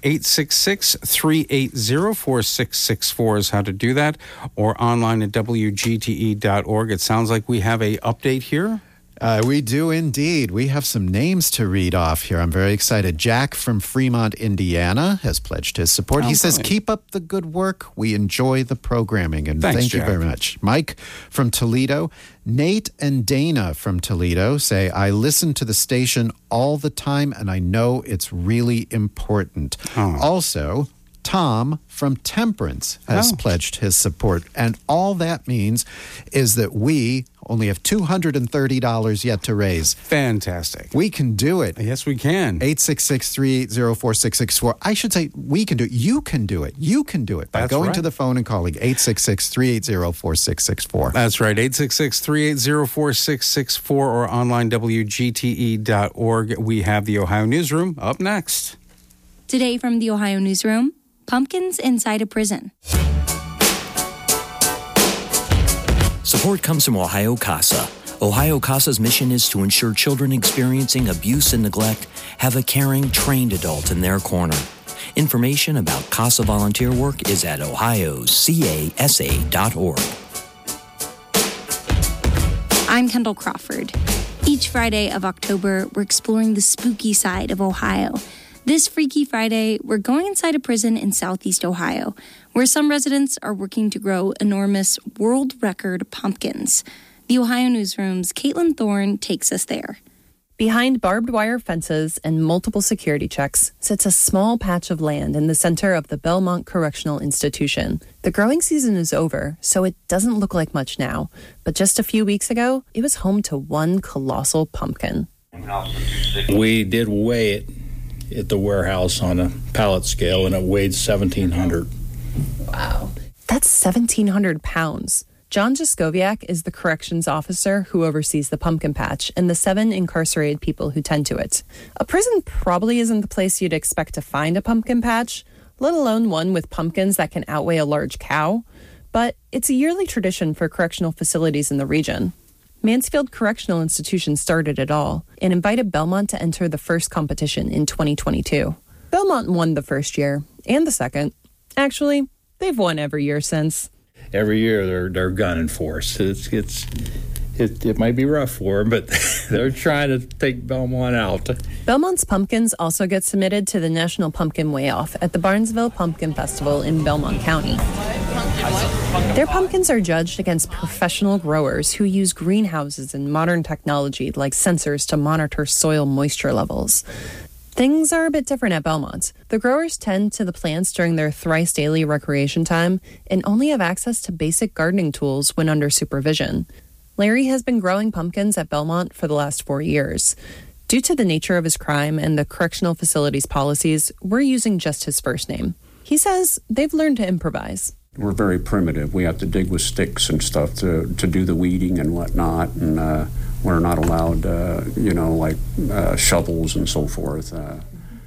S5: 866-380-4664 is how to do that, or online at WGTE.org. It sounds like we have an update here.
S6: We do indeed. We have some names to read off here. I'm very excited. Jack from Fremont, Indiana has pledged his support. He says, keep up the good work. We enjoy the programming. And thank you very much. Mike from Toledo. Nate and Dana from Toledo say, I listen to the station all the time, and I know it's really important. Also, Tom from Temperance has pledged his support. And all that means is that we only have $230 yet to raise.
S5: Fantastic.
S6: We can do it.
S5: Yes, we can.
S6: 866-380-4664. I should say we can do it. You can do it. You can do it by going to the phone and calling 866-380-4664.
S5: That's right. 866-380-4664 or online WGTE.org. We have the Ohio Newsroom up next.
S10: Today from the Ohio Newsroom, pumpkins inside a prison.
S11: Support comes from Ohio CASA. Ohio CASA's mission is to ensure children experiencing abuse and neglect have a caring, trained adult in their corner. Information about CASA volunteer work is at ohiocasa.org.
S10: I'm Kendall Crawford. Each Friday of October, we're exploring the spooky side of Ohio. This Freaky Friday, we're going inside a prison in Southeast Ohio, where some residents are working to grow enormous world record pumpkins. The Ohio Newsroom's Caitlin Thorne takes us there.
S12: Behind barbed wire fences and multiple security checks sits a small patch of land in the center of the Belmont Correctional Institution. The growing season is over, so it doesn't look like much now. But just a few weeks ago, it was home to one colossal pumpkin.
S14: We did weigh it at the warehouse on a pallet scale, and it weighed 1,700.
S12: Wow. That's 1,700 pounds. John Jaskowiak is the corrections officer who oversees the pumpkin patch and the 7 incarcerated people who tend to it. A prison probably isn't the place you'd expect to find a pumpkin patch, let alone one with pumpkins that can outweigh a large cow. But it's a yearly tradition for correctional facilities in the region. Mansfield Correctional Institution started it all and invited Belmont to enter the first competition in 2022. Belmont won the first year and the second. Actually, they've won every year since.
S14: Every year they're gunning for us. It might be rough for them, but they're trying to take Belmont out.
S12: Belmont's pumpkins also get submitted to the National Pumpkin Weigh-Off at the Barnesville Pumpkin Festival in Belmont County. Their pumpkins are judged against professional growers who use greenhouses and modern technology like sensors to monitor soil moisture levels. Things are a bit different at Belmont. The growers tend to the plants during their thrice daily recreation time and only have access to basic gardening tools when under supervision. Larry has been growing pumpkins at Belmont for the last 4 years. Due to the nature of his crime and the correctional facility's policies, we're using just his first name. He says they've learned to improvise.
S25: We're very primitive. We have to dig with sticks and stuff to do the weeding and whatnot, and we're not allowed, shovels and so forth.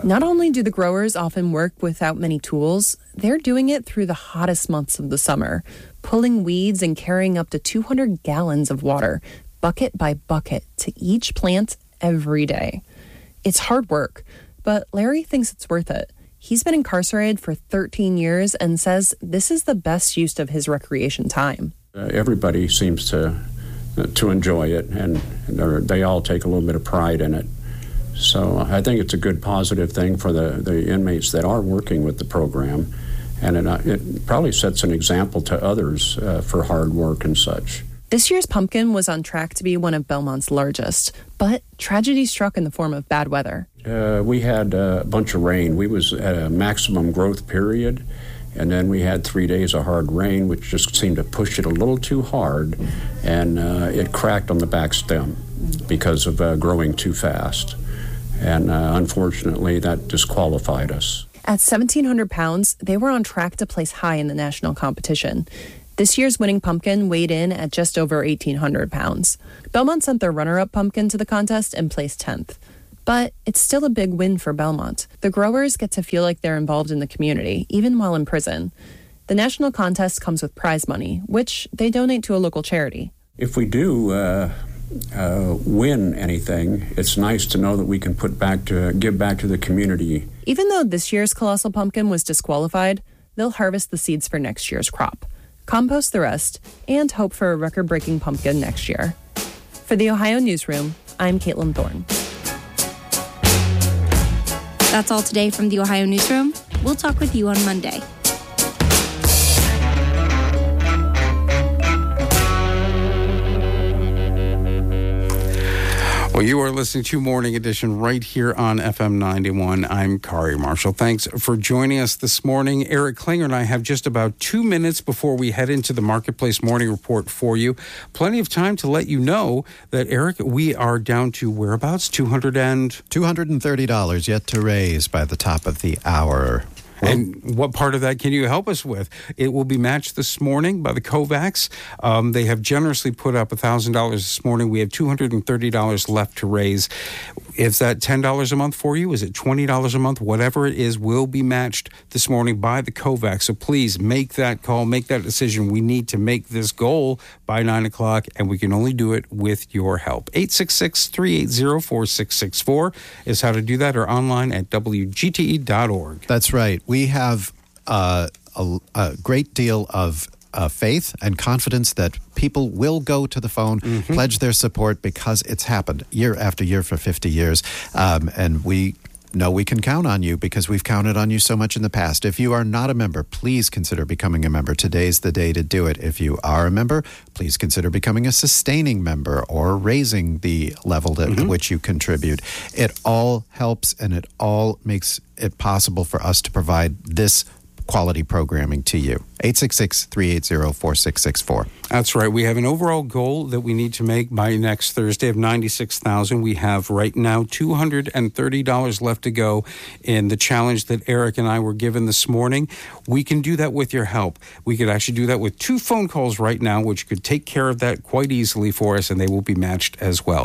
S12: Not only do the growers often work without many tools, they're doing it through the hottest months of the summer, pulling weeds and carrying up to 200 gallons of water, bucket by bucket, to each plant every day. It's hard work, but Larry thinks it's worth it. He's been incarcerated for 13 years and says this is the best use of his recreation time.
S25: Everybody seems to enjoy it, and they all take a little bit of pride in it. So I think it's a good positive thing for the inmates that are working with the program, and it probably sets an example to others for hard work and such.
S12: This year's pumpkin was on track to be one of Belmont's largest, but tragedy struck in the form of bad weather.
S25: We had a bunch of rain. We was at a maximum growth period, and then we had 3 days of hard rain, which just seemed to push it a little too hard, and it cracked on the back stem because of growing too fast. And unfortunately, that disqualified us.
S12: At 1,700 pounds, they were on track to place high in the national competition. This year's winning pumpkin weighed in at just over 1,800 pounds. Belmont sent their runner-up pumpkin to the contest and placed 10th. But it's still a big win for Belmont. The growers get to feel like they're involved in the community, even while in prison. The national contest comes with prize money, which they donate to a local charity.
S25: If we do win anything, it's nice to know that we can give back to the community.
S12: Even though this year's colossal pumpkin was disqualified, they'll harvest the seeds for next year's crop, compost the rest, and hope for a record-breaking pumpkin next year. For the Ohio Newsroom, I'm Caitlin Thorne.
S10: That's all today from the Ohio Newsroom. We'll talk with you on Monday.
S5: Well, you are listening to Morning Edition right here on FM 91. I'm Kari Marshall. Thanks for joining us this morning. Eric Klinger and I have just about 2 minutes before we head into the Marketplace Morning Report for you. Plenty of time to let you know that, Eric, we are down to whereabouts?
S6: $230 yet to raise by the top of the hour.
S5: And what part of that can you help us with? It will be matched this morning by the COVAX. They have generously put up $1,000 this morning. We have $230 left to raise. Is that $10 a month for you? Is it $20 a month? Whatever it is will be matched this morning by the COVAX. So please make that call, make that decision. We need to make this goal by 9 o'clock, and we can only do it with your help. 866-380-4664 is how to do that, or online at WGTE.org.
S6: That's right. We have a great deal of faith and confidence that people will go to the phone, pledge their support, because it's happened year after year for 50 years. And we know we can count on you because we've counted on you so much in the past. If you are not a member, please consider becoming a member. Today's the day to do it. If you are a member, please consider becoming a sustaining member or raising the level at which you contribute. It all helps, and it all makes it possible for us to provide this quality programming to you. 866-380-4664.
S5: That's right. We have an overall goal that we need to make by next Thursday of $96,000. We have right now $230 left to go in the challenge that Eric and I were given this morning. We can do that with your help. We could actually do that with 2 phone calls right now, which could take care of that quite easily for us, and they will be matched as well.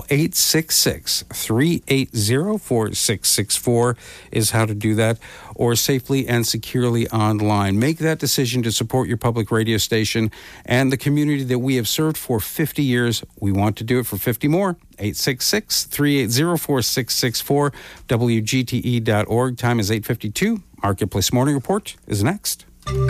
S5: 866-380-4664 is how to do that, or safely and securely online. Make that decision to support your public radio station and the community that we have served for 50 years. We want to do it for 50 more. 866-380-4664, WGTE.org. Time is 8:52. Marketplace Morning Report is next.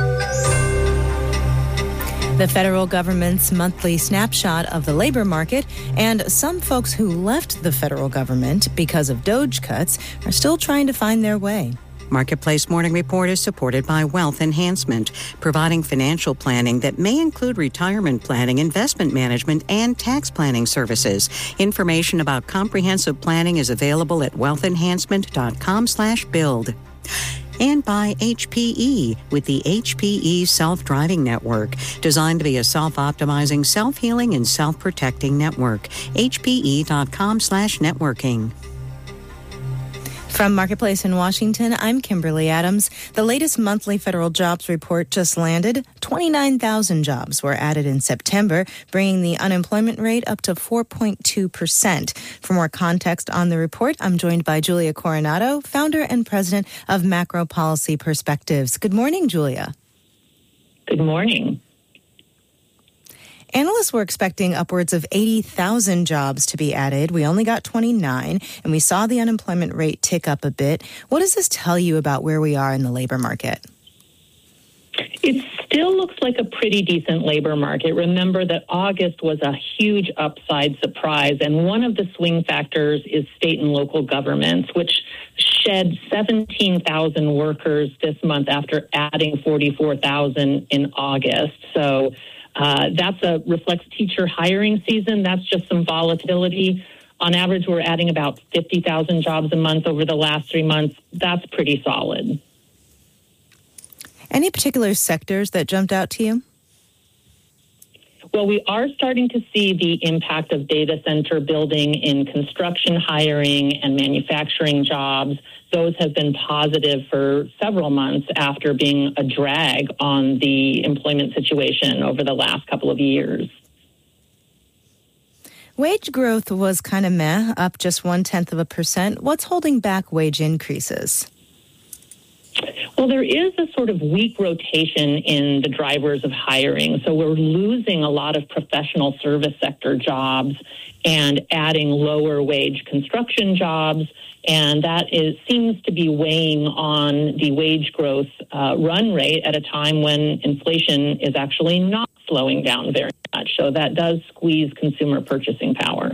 S13: The federal government's monthly snapshot of the labor market, and some folks who left the federal government because of DOGE cuts are still trying to find their way.
S15: Marketplace Morning Report is supported by Wealth Enhancement, providing financial planning that may include retirement planning, investment management, and tax planning services. Information about comprehensive planning is available at wealthenhancement.com/build. And by HPE, with the HPE Self-Driving Network, designed to be a self-optimizing, self-healing, and self-protecting network. HPE.com/networking.
S13: From Marketplace in Washington, I'm Kimberly Adams. The latest monthly federal jobs report just landed. 29,000 jobs were added in September, bringing the unemployment rate up to 4.2%. For more context on the report, I'm joined by Julia Coronado, founder and president of Macro Policy Perspectives. Good morning, Julia.
S16: Good morning.
S13: Analysts were expecting upwards of 80,000 jobs to be added. We only got 29, and we saw the unemployment rate tick up a bit. What does this tell you about where we are in the labor market?
S16: It still looks like a pretty decent labor market. Remember that August was a huge upside surprise, and one of the swing factors is state and local governments, which shed 17,000 workers this month after adding 44,000 in August. So that reflects teacher hiring season. That's just some volatility. On average, we're adding about 50,000 jobs a month over the last 3 months. That's pretty solid.
S13: Any particular sectors that jumped out to you?
S16: Well, we are starting to see the impact of data center building in construction hiring and manufacturing jobs. Those have been positive for several months after being a drag on the employment situation over the last couple of years.
S13: Wage growth was kind of meh, up just 0.1%. What's holding back wage increases?
S16: Well, there is a sort of weak rotation in the drivers of hiring. So we're losing a lot of professional service sector jobs and adding lower wage construction jobs. And that seems to be weighing on the wage growth run rate at a time when inflation is actually not slowing down very much. So that does squeeze consumer purchasing power.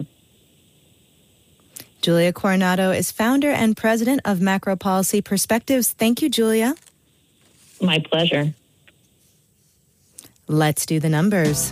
S13: Julia Coronado is founder and president of Macro Policy Perspectives. Thank you, Julia.
S16: My pleasure.
S13: Let's do the numbers.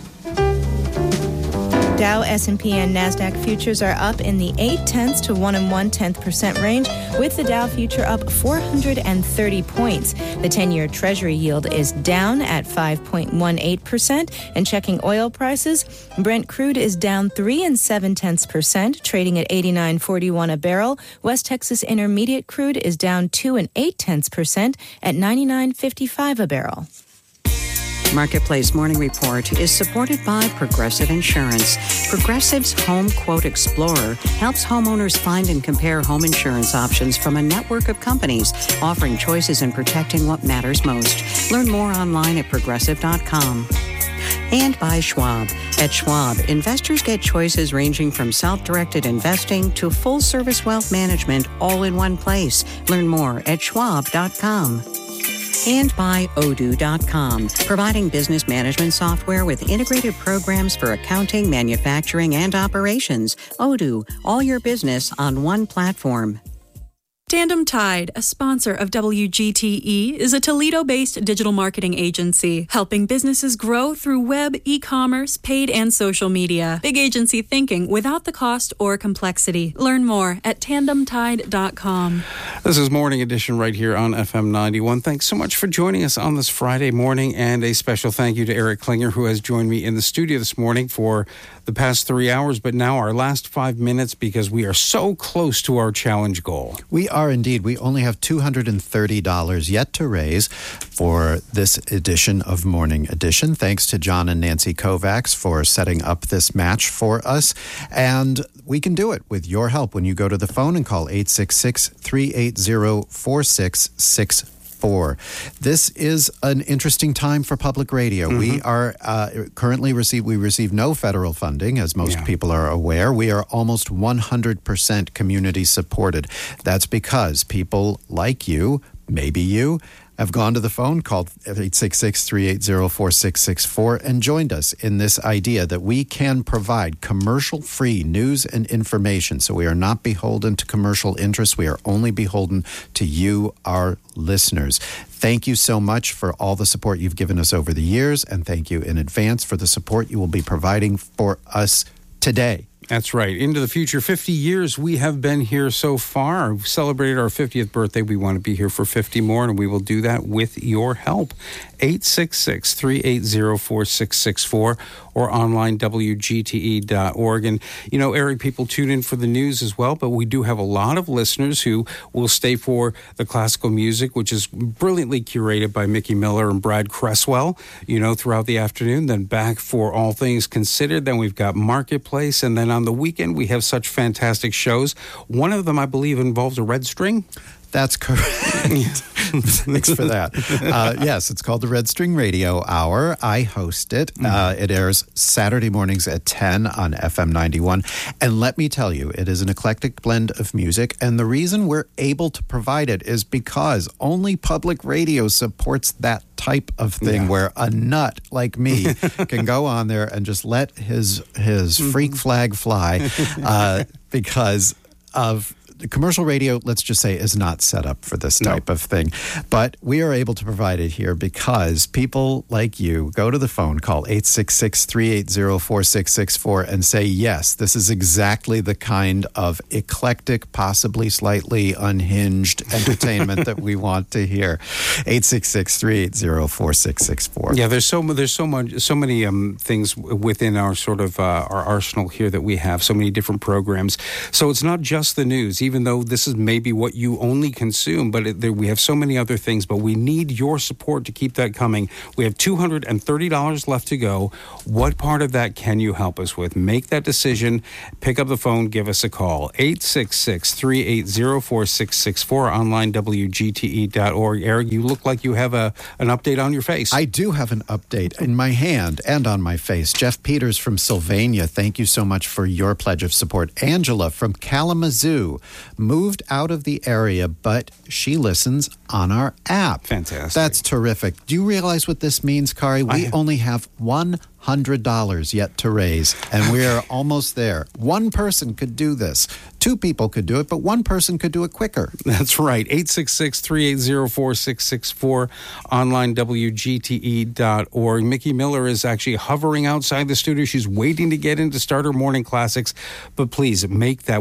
S13: Dow, S&P, and NASDAQ futures are up in the 0.8 to 1 1/10% range, with the Dow future up 430 points. The 10-year Treasury yield is down at 5.18%. And checking oil prices, Brent crude is down 3 7/10%, trading at $89.41 a barrel. West Texas Intermediate crude is down 2 8/10% at $99.55 a barrel.
S15: Marketplace Morning Report is supported by Progressive Insurance. Progressive's Home Quote Explorer helps homeowners find and compare home insurance options from a network of companies, offering choices and protecting what matters most. Learn more online at progressive.com. And by Schwab. At Schwab, investors get choices ranging from self-directed investing to full-service wealth management all in one place. Learn more at schwab.com. And by Odoo.com, providing business management software with integrated programs for accounting, manufacturing, and operations. Odoo, all your business on one platform.
S22: Tandem Tide, a sponsor of WGTE, is a Toledo-based digital marketing agency, helping businesses grow through web, e-commerce, paid, and social media. Big agency thinking without the cost or complexity. Learn more at tandemtide.com.
S5: This is Morning Edition right here on FM 91. Thanks so much for joining us on this Friday morning, and a special thank you to Eric Klinger, who has joined me in the studio this morning for the past 3 hours, but now our last 5 minutes because we are so close to our challenge goal.
S6: We are indeed. We only have $230 yet to raise for this edition of Morning Edition. Thanks to John and Nancy Kovacs for setting up this match for us. And we can do it with your help when you go to the phone and call 866-380-4664. This is an interesting time for public radio. Mm-hmm. We are currently receive no federal funding, as most people are aware. We are almost 100% community supported. That's because people like you, maybe you, have gone to the phone, called 866-380-4664, and joined us in this idea that we can provide commercial-free news and information. So we are not beholden to commercial interests. We are only beholden to you, our listeners. Thank you so much for all the support you've given us over the years, and thank you in advance for the support you will be providing for us today.
S5: That's right. Into the future. 50 years we have been here so far. We've celebrated our 50th birthday. We want to be here for 50 more, and we will do that with your help. 866-380-4664 or online WGTE.org. And, you know, Eric, people tune in for the news as well, but we do have a lot of listeners who will stay for the classical music, which is brilliantly curated by Mickey Miller and Brad Cresswell, you know, throughout the afternoon. Then back for All Things Considered. Then we've got Marketplace. And then on the weekend, we have such fantastic shows. One of them, I believe, involves a red string.
S6: That's correct. Thanks for that. Yes, it's called the Red String Radio Hour. I host it. It airs Saturday mornings at 10 on FM 91. And let me tell you, it is an eclectic blend of music. And the reason we're able to provide it is because only public radio supports that type of thing where a nut like me can go on there and just let his freak flag fly because of commercial radio, let's just say, is not set up for this type of thing. But we are able to provide it here because people like you go to the phone, call 866-380-4664 and say, yes, this is exactly the kind of eclectic, possibly slightly unhinged entertainment that we want to hear. 866-380-4664.
S5: Yeah, there's so many things within our sort of our arsenal here that we have, so many different programs. So it's not just the news, even though this is maybe what you only consume, but we have so many other things, but we need your support to keep that coming. We have $230 left to go. What part of that can you help us with? Make that decision. Pick up the phone. Give us a call. 866-380-4664, online WGTE.org. Eric, you look like you have an update on your face.
S6: I do have an update in my hand and on my face. Jeff Peters from Sylvania, thank you so much for your pledge of support. Angela from Kalamazoo moved out of the area, but she listens on our app.
S5: Fantastic.
S6: That's terrific. Do you realize what this means, Kari? We only have $100 yet to raise, and we are almost there. One person could do this. Two people could do it, but one person could do it quicker.
S5: That's right. 866-380-4664, online WGTE.org. Mickey Miller is actually hovering outside the studio. She's waiting to get in to start her morning classics, but please make that